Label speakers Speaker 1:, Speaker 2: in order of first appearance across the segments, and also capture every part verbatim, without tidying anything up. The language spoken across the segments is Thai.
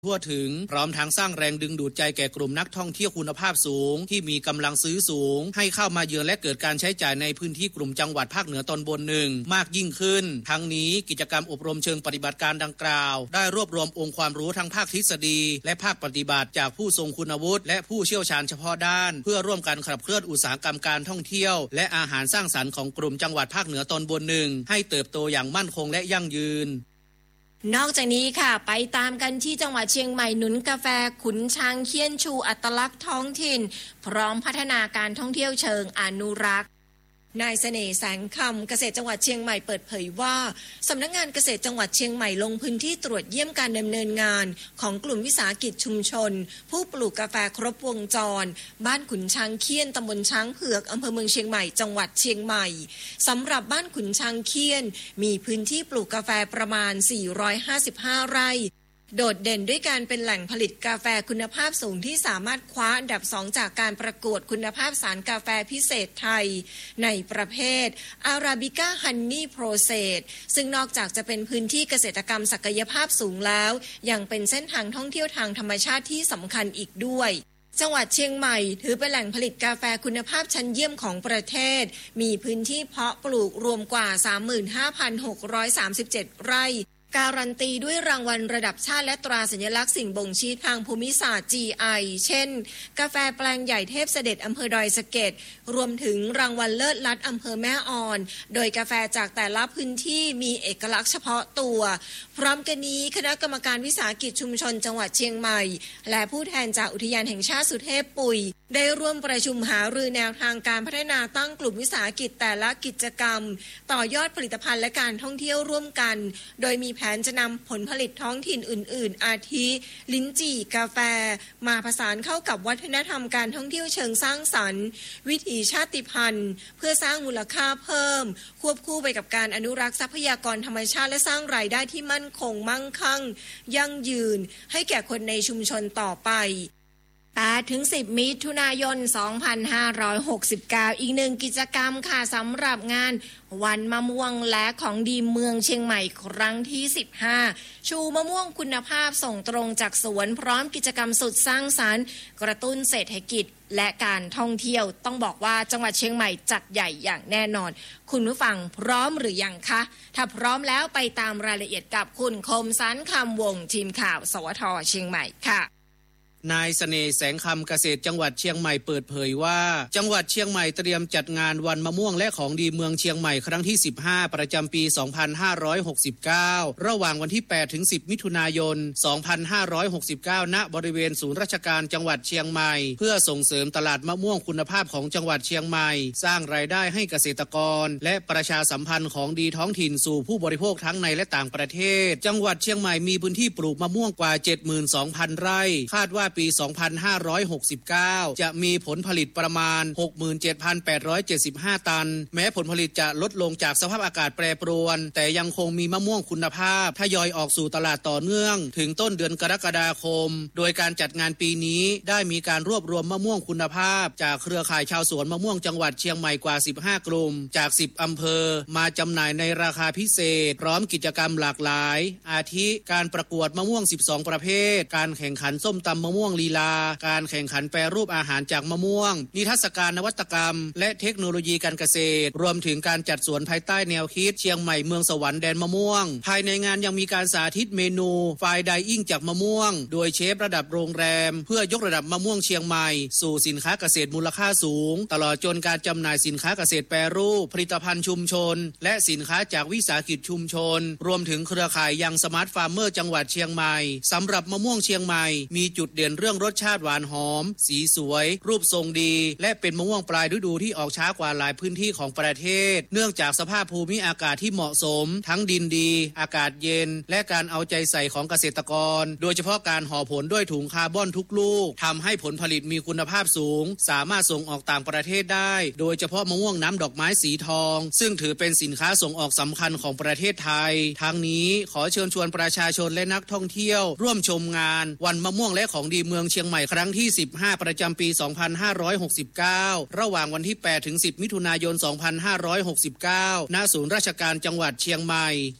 Speaker 1: ทั่วถึงพร้อมทั้งสร้างแรงดึงดูดใจแก่กลุ่มนักท่องเที่ยวคุณภาพสูงที่มีกำลังซื้อสูงให้เข้ามาเยือนและเกิดการใช้จ่ายในพื้นที่กลุ่มจังหวัดภาคเหนือตอนบนหนึ่งมากยิ่งขึ้นทั้งนี้กิจกรรมอบรมเชิงปฏิบัติการดังกล่าวได้รวบรวมองค์ความรู้ทั้งภาคทฤษฎีและภาคปฏิบัติจากผู้ทรงคุณวุฒิและผู้เชี่ยวชาญเฉพาะด้านเพื่อร่วมกันขับเคลื่อนอุตสาหกรรมการท่องเที่ยวและอาหารสร้างสรรค์ของกลุ่มจังหวัดภาคเหนือตอนบนหนึ่งให้เติบโตอย่างมั่นคงและยั่งยืน
Speaker 2: นอกจากนี้ค่ะไปตามกันที่จังหวัดเชียงใหม่หนุนกาแฟขุนช้างเคียนชูอัตลักษณ์ท้องถิ่นพร้อมพัฒนาการท่องเที่ยวเชิงอนุรักษ์นายเสน่ห์แสงคำเกษตรจังหวัดเชียงใหม่เปิดเผยว่าสำนักงานเกษตรจังหวัดเชียงใหม่ลงพื้นที่ตรวจเยี่ยมการดำเนินงานของกลุ่มวิสาหกิจชุมชนผู้ปลูกกาแฟครบวงจรบ้านขุนช้างเคียนตำบลช้างเผือกอำเภอเมืองเชียงใหม่จังหวัดเชียงใหม่สำหรับบ้านขุนช้างเคียนมีพื้นที่ปลูกกาแฟประมาณสี่ร้อยห้าสิบห้าไร่โดดเด่นด้วยการเป็นแหล่งผลิตกาแฟคุณภาพสูงที่สามารถคว้าอันดับสองจากการประกวดคุณภาพสารกาแฟพิเศษไทยในประเภท Arabica Honey Process ซึ่งนอกจากจะเป็นพื้นที่เกษตรกรรมศักยภาพสูงแล้วยังเป็นเส้นทางท่องเที่ยวทางธรรมชาติที่สำคัญอีกด้วยจังหวัดเชียงใหม่ถือเป็นแหล่งผลิตกาแฟคุณภาพชั้นเยี่ยมของประเทศมีพื้นที่เพาะปลูกรวมกว่า สามหมื่นห้าพันหกร้อยสามสิบเจ็ด ไร่การันตีด้วยรางวัลระดับชาติและตราสัญลักษณ์สิ่งบ่งชี้ทางภูมิศาสตร์ จี ไอ เช่นกาแฟแปลงใหญ่เทพเสด็จอำเภอดอยสะเก็ดรวมถึงรางวัลเลิศลัดอำเภอแม่ออนโดยกาแฟจากแต่ละพื้นที่มีเอกลักษณ์เฉพาะตัวพร้อมกันนี้คณะกรรมการวิสาหกิจชุมชนจังหวัดเชียงใหม่และผู้แทนจากอุทยานแห่งชาติสุเทพปุ๋ยได้ร่วมประชุมหารือแนวทางการพัฒนาตั้งกลุ่มวิสาหกิจแต่ละกิจกรรมต่อยอดผลิตภัณฑ์และการท่องเที่ยวร่วมกันโดยมีแผนจะนำผลผลิตท้องถิ่นอื่นๆอาทิลิ้นจี่กาแฟมาผสานเข้ากับวัฒนธรรมการท่องเที่ยวเชิงสร้างสรรค์วิถีชาติพันธุ์เพื่อสร้างมูลค่าเพิ่มควบคู่ไปกับการอนุรักษ์ทรัพยากรธรรมชาติและสร้างรายได้ที่มั่นคงมั่งคั่งยั่งยืนให้แก่คนในชุมชนต่อไปแปดถึงสิบ มิถุนายน สองพันห้าร้อยหกสิบเก้า อีกหนึ่งกิจกรรมค่ะสำหรับงานวันมะม่วงและของดีเมืองเชียงใหม่ครั้งที่สิบห้าชูมะม่วงคุณภาพส่งตรงจากสวนพร้อมกิจกรรมสุดสร้างสรรค์กระตุ้นเศรษฐกิจและการท่องเที่ยวต้องบอกว่าจังหวัดเชียงใหม่จัดใหญ่อย่างแน่นอนคุณผู้ฟังพร้อมหรือยังคะถ้าพร้อมแล้วไปตามรายละเอียดกับคุณคมสันต์คำวงทีมข่าวสวทเชียงใหม่ค่ะ
Speaker 1: นายเสน่ห์แสงคำเกษตรจังหวัดเชียงใหม่เปิดเผยว่าจังหวัดเชียงใหม่เตรียมจัดงานวันมะม่วงและของดีเมืองเชียงใหม่ครั้งที่สิบห้าประจำปีสองพันห้าร้อยหกสิบเก้าระหว่างวันที่แปดถึงสิบมิถุนายนสองพันห้าร้อยหกสิบเก้าณบริเวณศูนย์ราชการจังหวัดเชียงใหม่เพื่อส่งเสริมตลาดมะม่วงคุณภาพของจังหวัดเชียงใหม่สร้างรายได้ให้เกษตรกรและประชาสัมพันธ์ของดีท้องถิ่นสู่ผู้บริโภคทั้งในและต่างประเทศจังหวัดเชียงใหม่มีพื้นที่ปลูกมะม่วงกว่า เจ็ดหมื่นสองพัน ไร่คาดว่าปีสองพันห้าร้อยหกสิบเก้าจะมีผลผลิตประมาณ หกหมื่นเจ็ดพันแปดร้อยเจ็ดสิบห้า ตันแม้ผลผลิตจะลดลงจากสภาพอากาศแปรปรวนแต่ยังคงมีมะม่วงคุณภาพทยอยออกสู่ตลาดต่อเนื่องถึงต้นเดือนกรกฎาคมโดยการจัดงานปีนี้ได้มีการรวบรวมมะม่วงคุณภาพจากเครือข่ายชาวสวนมะม่วงจังหวัดเชียงใหม่กว่าสิบห้ากลุ่มจากสิบอำเภอมาจำหน่ายในราคาพิเศษพร้อมกิจกรรมหลากหลายอาทิการประกวดมะม่วงสิบสองประเภทการแข่งขันส้มตำมะม่วงลีลาการแข่งขันแปรรูปอาหารจากมะม่วงนิทรรศการนวัตกรรมและเทคโนโลยีการเกษตรรวมถึงการจัดสวนภายใต้แนวคิดเชียงใหม่เมืองสวรรค์แดนมะม่วงภายในงานยังมีการสาธิตเมนูไฟน์ไดอิ่งจากมะม่วงโดยเชฟระดับโรงแรมเพื่อยกระดับมะม่วงเชียงใหม่สู่สินค้าเกษตรมูลค่าสูงตลอดจนการจำหน่ายสินค้าเกษตรแปรรูปผลิตภัณฑ์ชุมชนและสินค้าจากวิสาหกิจชุมชนรวมถึงเครือข่ายยังสมาร์ทฟาร์มเมอร์จังหวัดเชียงใหม่สำหรับมะม่วงเชียงใหม่มีจุดเด่นเรื่องรสชาติหวานหอมสีสวยรูปทรงดีและเป็นมะม่วงปลายฤดูที่ออกช้ากว่าหลายพื้นที่ของประเทศเนื่องจากสภาพภูมิอากาศที่เหมาะสมทั้งดินดีอากาศเย็นและการเอาใจใส่ของเกษตรกรโดยเฉพาะการห่อผลด้วยถุงคาร์บอนทุกลูกทำให้ผลผลิตมีคุณภาพสูงสามารถส่งออกต่างประเทศได้โดยเฉพาะมะม่วงน้ำดอกไม้สีทองซึ่งถือเป็นสินค้าส่งออกสำคัญของประเทศไทยทั้งนี้ขอเชิญชวนประชาชนและนักท่องเที่ยวร่วมชมงานวันมะม่วงและของดีเมืองเชียงใหม่ครั้งที่สิบห้าประจำปีสองพันห้าร้อยหกสิบเก้าระหว่างวันที่แปดถึงสิบมิถุนายนสองพันห้าร้อยหกสิบเก้าณศูนย์ราชการจังหวัดเชียงใหม่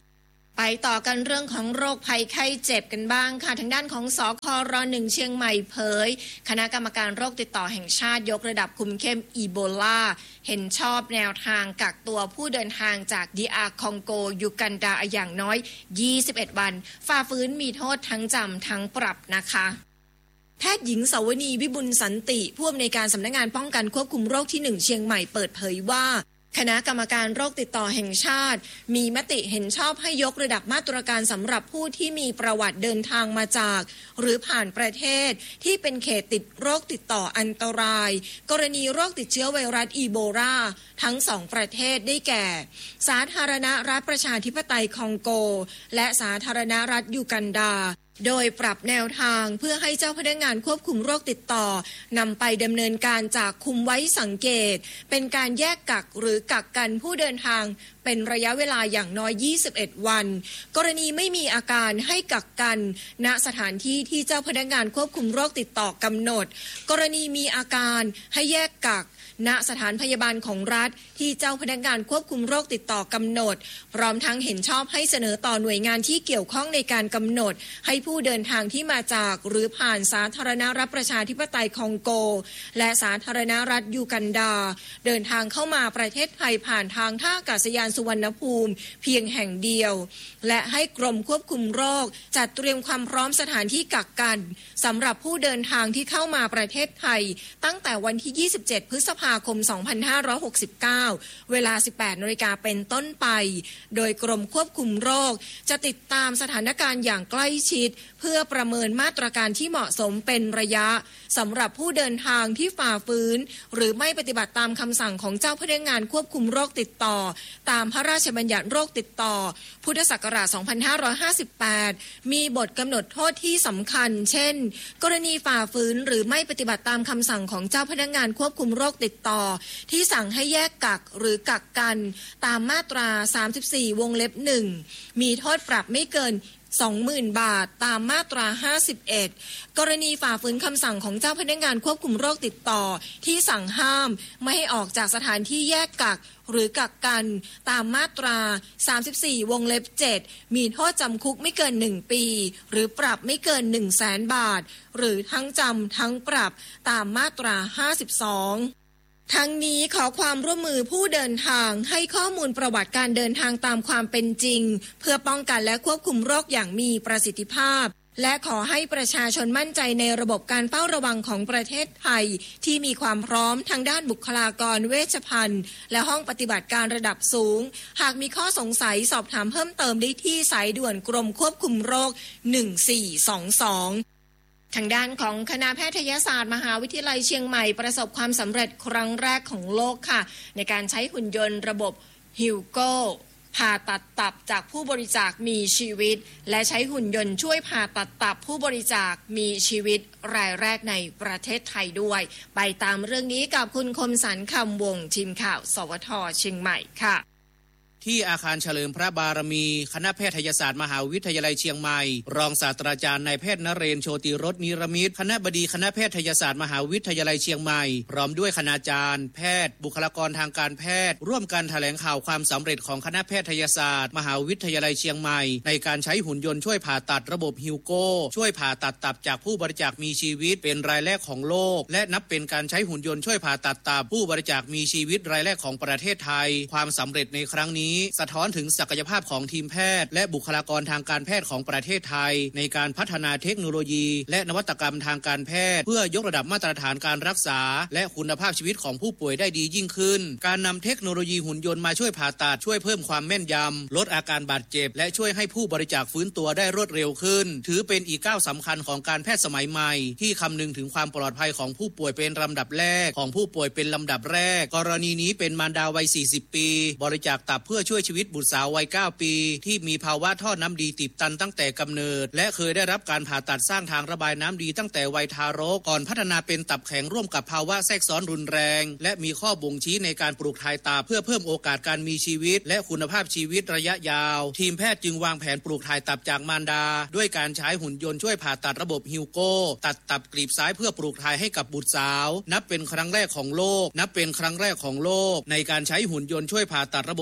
Speaker 2: ไปต่อกันเรื่องของโรคภัยไข้เจ็บกันบ้างค่ะทางด้านของสครหนึ่งเชียงใหม่เผยคณะกรรมการโรคติดต่อแห่งชาติยกระดับคุมเข้มอีโบลาเห็นชอบแนวทางกักตัวผู้เดินทางจากดีอาร์คองโกยูกันดาอย่างน้อยยี่สิบเอ็ดวันฝ่าฝืนมีโทษทั้งจำทั้งปรับนะคะแพทย์หญิงสาวนีวิบุลสันติผู้อำนวยการสำนักงานป้องกันควบคุมโรคที่หนึ่งเชียงใหม่เปิดเผยว่าคณะกรรมการโรคติดต่อแห่งชาติมีมติเห็นชอบให้ยกระดับมาตรการสำหรับผู้ที่มีประวัติเดินทางมาจากหรือผ่านประเทศที่เป็นเขตติดโรคติดต่ออันตรายกรณีโรคติดเชื้อไวรัสอีโบลาทั้งสองประเทศได้แก่สาธารณรัฐประชาธิปไตยคองโกและสาธารณรัฐยูกันดาโดยปรับแนวทางเพื่อให้เจ้าพนักงานควบคุมโรคติดต่อนำไปดำเนินการจากคุมไว้สังเกตเป็นการแยกกักหรือกักกันผู้เดินทางเป็นระยะเวลาอย่างน้อยยี่สิบเอ็ดวันกรณีไม่มีอาการให้กักกันณสถานที่ที่เจ้าพนักงานควบคุมโรคติดต่อกำหนดกรณีมีอาการให้แยกกักณสถานพยาบาลของรัฐที่เจ้าพนักงานควบคุมโรคติดต่อกำหนดพร้อมทั้งเห็นชอบให้เสนอต่อหน่วยงานที่เกี่ยวข้องในการกำหนดให้ผู้เดินทางที่มาจากหรือผ่านสาธารณรัฐประชาธิปไตยคองโกและสาธารณรัฐยูกันดาเดินทางเข้ามาประเทศไทยผ่านทางท่าอากาศยานสุวรรณภูมิเพียงแห่งเดียวและให้กรมควบคุมโรคจัดเตรียมความพร้อมสถานที่กักกันสำหรับผู้เดินทางที่เข้ามาประเทศไทยตั้งแต่วันที่ยี่สิบเจ็ดพฤษภาคมสองพันห้าร้อยหกสิบเก้าเวลา สิบแปดนาฬิกาเป็นต้นไปโดยกรมควบคุมโรคจะติดตามสถานการณ์อย่างใกล้ชิดเพื่อประเมินมาตรการที่เหมาะสมเป็นระยะสำหรับผู้เดินทางที่ฝ่าฝืนหรือไม่ปฏิบัติตามคำสั่งของเจ้าพนักงานควบคุมโรคติดต่อตามพระราชบัญญัติโรคติดต่อพุทธศักราชสองพันห้าร้อยห้าสิบแปดมีบทกำหนดโทษที่สำคัญเช่นกรณีฝ่าฝืนหรือไม่ปฏิบัติตามคำสั่งของเจ้าพนักงานควบคุมโรคติดต่อที่สั่งให้แยกกักหรือกักกันตามมาตราสามสิบสี่วงเล็บหนึ่งมีโทษปรับไม่เกินสองหมื่น บาทตามมาตราห้าสิบเอ็ดกรณีฝ่าฝืนคำสั่งของเจ้าพนักงานควบคุมโรคติดต่อที่สั่งห้ามไม่ให้ออกจากสถานที่แยกกักหรือกักกันตามมาตราสามสิบสี่วงเล็บเจ็ดมีโทษจำคุกไม่เกินหนึ่งปีหรือปรับไม่เกิน หนึ่งแสน บาทหรือทั้งจำทั้งปรับตามมาตราห้าสิบสองทั้งนี้ขอความร่วมมือผู้เดินทางให้ข้อมูลประวัติการเดินทางตามความเป็นจริงเพื่อป้องกันและควบคุมโรคอย่างมีประสิทธิภาพและขอให้ประชาชนมั่นใจในระบบการเฝ้าระวังของประเทศไทยที่มีความพร้อมทางด้านบุคลากรเวชภัณฑ์และห้องปฏิบัติการระดับสูงหากมีข้อสงสัยสอบถามเพิ่มเติมได้ที่สายด่วนกรมควบคุมโรคหนึ่งสี่สองสองทางด้านของคณะแพทยศาสตร์มหาวิทยาลัยเชียงใหม่ประสบความสำเร็จครั้งแรกของโลกค่ะในการใช้หุ่นยนต์ระบบฮิวโก้ผ่าตัดตับจากผู้บริจาคมีชีวิตและใช้หุ่นยนต์ช่วยผ่าตัดตับผู้บริจาคมีชีวิตรายแรกในประเทศไทยด้วยไปตามเรื่องนี้กับคุณคมสันต์คำวงศ์ทีมข่าวสวทเชียงใหม่ค่ะ
Speaker 1: ที่อาคารเฉลิมพระบารมีคณะแพทยศาสตร์มหาวิทยาลัยเชียงใหม่รองศาสตราจารย์นายแพทย์นเรศโชติรสนิรมิตรคณบดีคณะแพทยศาสตร์มหาวิทยาลัยเชียงใหม่พร้อมด้วยคณาจารย์แพทย์บุคลากรทางการแพทย์ร่วมกันแถลงข่าวความสำเร็จของคณะแพทยศาสตร์มหาวิทยาลัยเชียงใหม่ในการใช้หุ่นยนต์ช่วยผ่าตัดระบบฮิวโก้ช่วยผ่าตัดตับจากผู้บริจาคมีชีวิตเป็นรายแรกของโลกและนับเป็นการใช้หุ่นยนต์ช่วยผ่าตัดตับผู้บริจาคมีชีวิตรายแรกของประเทศไทยความสำเร็จในครั้งนี้สะท้อนถึงศักยภาพของทีมแพทย์และบุคลากรทางการแพทย์ของประเทศไทยในการพัฒนาเทคโนโลยีและนวัตกรรมทางการแพทย์เพื่อยกระดับมาตรฐานการรักษาและคุณภาพชีวิตของผู้ป่วยได้ดียิ่งขึ้นการนำเทคโนโลยีหุ่นยนต์มาช่วยผ่าตัดช่วยเพิ่มความแม่นยำลดอาการบาดเจ็บและช่วยให้ผู้บริจาคฟื้นตัวได้รวดเร็วขึ้นถือเป็นอีกก้าวสำคัญของการแพทย์สมัยใหม่ที่คำนึงถึงความปลอดภัยของผู้ป่วยเป็นลำดับแรกของผู้ป่วยเป็นลำดับแรกกรณีนี้เป็นมารดาวัยสี่สิบปีบริจาคตับเพื่อช่วยชีวิตบุตรสาววัยเก้าปีที่มีภาวะท่อน้ำดีตีบตันตั้งแต่กำเนิดและเคยได้รับการผ่าตัดสร้างทางระบายน้ำดีตั้งแต่วัยทารกก่อนพัฒนาเป็นตับแข็งร่วมกับภาวะแทรกซ้อนรุนแรงและมีข้อบ่งชี้ในการปลูกถ่ายตับเพื่อเพิ่มโอกาสการมีชีวิตและคุณภาพชีวิตระยะยาวทีมแพทย์จึงวางแผนปลูกถ่ายตับจากมารดาด้วยการใช้หุ่นยนต์ช่วยผ่าตัดระบบฮิวโก้ตัดตับกลีบซ้ายเพื่อปลูกถ่ายให้กับบุตรสาวนับเป็นครั้งแรกของโลกนับเป็นครั้งแรกของโลกในการใช้หุ่นยนต์ช่วยผ่าตัดระบบฮิวโก้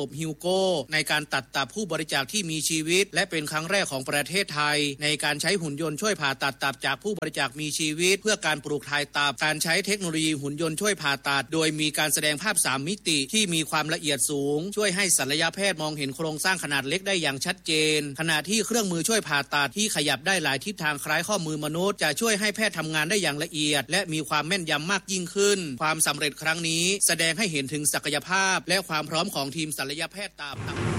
Speaker 1: ก้ในการตัดตับผู้บริจาคที่มีชีวิตและเป็นครั้งแรกของประเทศไทยในการใช้หุ่นยนต์ช่วยผ่าตัดตับจากผู้บริจาคมีชีวิตเพื่อการปลูกถ่ายตับการใช้เทคโนโลยีหุ่นยนต์ช่วยผ่าตัดโดยมีการแสดงภาพสามมิติที่มีความละเอียดสูงช่วยให้ศัลยแพทย์มองเห็นโครงสร้างขนาดเล็กได้อย่างชัดเจนขณะที่เครื่องมือช่วยผ่าตัดที่ขยับได้หลายทิศทางคล้ายข้อมือมนุษย์จะช่วยให้แพทย์ทำงานได้อย่างละเอียดและมีความแม่นยำมากยิ่งขึ้นความสำเร็จครั้งนี้แสดงให้เห็นถึงศักยภาพและความพร้อมของทีมศัลยแพทย์ตับ